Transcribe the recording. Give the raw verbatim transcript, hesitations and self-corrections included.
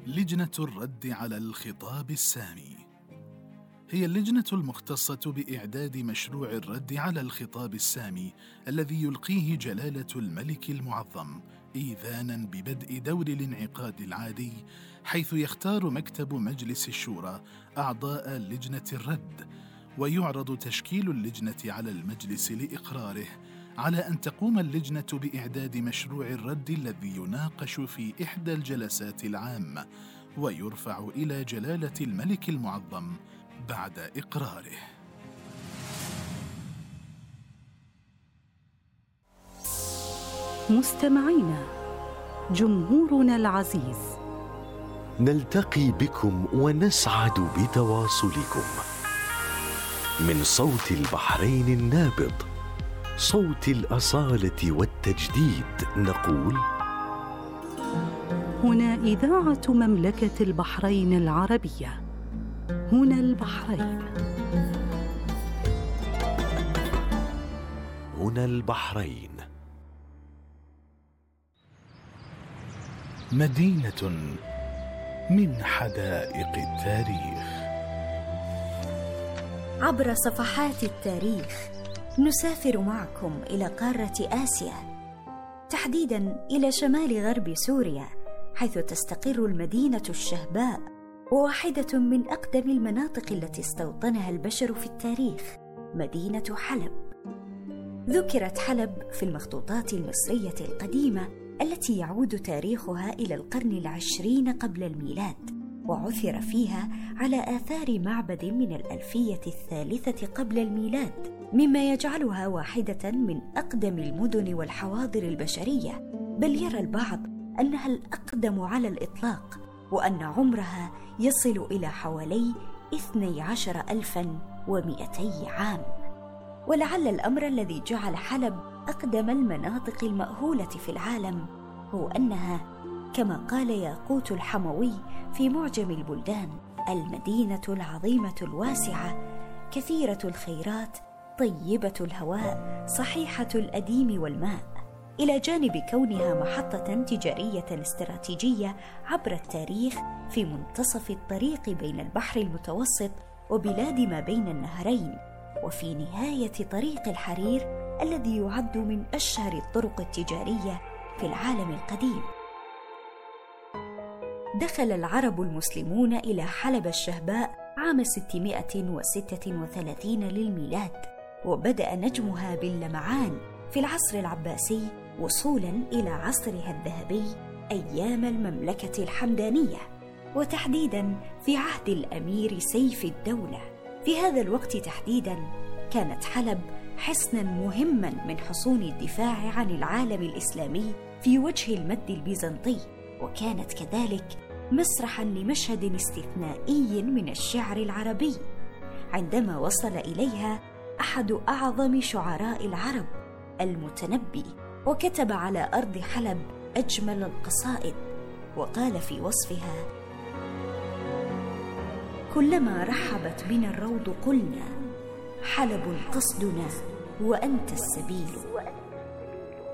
لجنة الرد على الخطاب السامي هي اللجنة المختصة بإعداد مشروع الرد على الخطاب السامي الذي يلقيه جلالة الملك المعظم إيذاناً ببدء دور الانعقاد العادي، حيث يختار مكتب مجلس الشورى أعضاء لجنة الرد، ويعرض تشكيل اللجنة على المجلس لإقراره، على أن تقوم اللجنة بإعداد مشروع الرد الذي يناقش في إحدى الجلسات العامة ويرفع إلى جلالة الملك المعظم بعد إقراره. مستمعينا، جمهورنا العزيز، نلتقي بكم ونسعد بتواصلكم من صوت البحرين النابض، صوت الأصالة والتجديد، نقول: هنا إذاعة مملكة البحرين العربية، هنا البحرين، هنا البحرين. مدينة من حدائق التاريخ. عبر صفحات التاريخ نسافر معكم إلى قارة آسيا، تحديداً إلى شمال غرب سوريا، حيث تستقر المدينة الشهباء، وواحدة من أقدم المناطق التي استوطنها البشر في التاريخ، مدينة حلب. ذكرت حلب في المخطوطات المصرية القديمة التي يعود تاريخها إلى القرن العشرين قبل الميلاد، وعثر فيها على آثار معبد من الألفية الثالثة قبل الميلاد، مما يجعلها واحدة من أقدم المدن والحواضر البشرية، بل يرى البعض أنها الأقدم على الإطلاق، وأن عمرها يصل إلى حوالي اثني عشر ألفاً ومئتي عام. ولعل الأمر الذي جعل حلب أقدم المناطق المأهولة في العالم هو أنها، كما قال ياقوت الحموي في معجم البلدان، المدينة العظيمة الواسعة، كثيرة الخيرات، طيبة الهواء، صحيحة الأديم والماء، إلى جانب كونها محطة تجارية استراتيجية عبر التاريخ في منتصف الطريق بين البحر المتوسط وبلاد ما بين النهرين، وفي نهاية طريق الحرير الذي يعد من أشهر الطرق التجارية في العالم القديم. دخل العرب المسلمون إلى حلب الشهباء عام ستمائة وستة وثلاثين للميلاد، وبدأ نجمها باللمعان في العصر العباسي وصولاً إلى عصرها الذهبي أيام المملكة الحمدانية، وتحديداً في عهد الأمير سيف الدولة. في هذا الوقت تحديداً كانت حلب حصناً مهماً من حصون الدفاع عن العالم الإسلامي في وجه المد البيزنطي، وكانت كذلك مسرحاً لمشهد استثنائي من الشعر العربي، عندما وصل إليها أحد أعظم شعراء العرب المتنبي، وكتب على أرض حلب أجمل القصائد، وقال في وصفها: كلما رحبت بنا الروض قلنا حلب قصدنا وأنت السبيل.